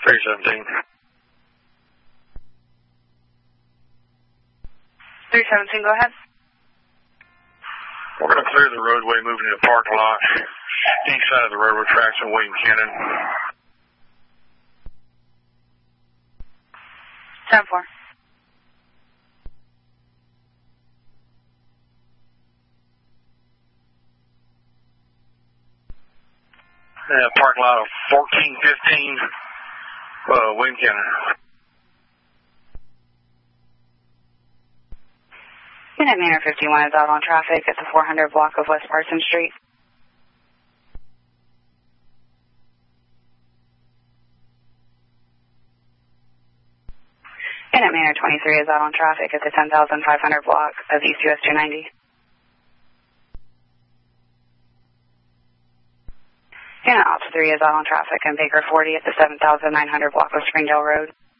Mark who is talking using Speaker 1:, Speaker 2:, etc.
Speaker 1: 317.
Speaker 2: 317, go ahead.
Speaker 1: We're going to clear the roadway, moving to the parking lot, east side of the railroad tracks in Wayne Cannon.
Speaker 2: 10-4.
Speaker 1: Parking lot of 1415, Wayne Cannon.
Speaker 2: Unit Manor 51 is out on traffic at the 400 block of West Parson Street. Unit Manor 23 is out on traffic at the 10,500 block of East US 290. Unit Ops 3 is out on traffic in Baker 40 at the 7,900 block of Springdale Road.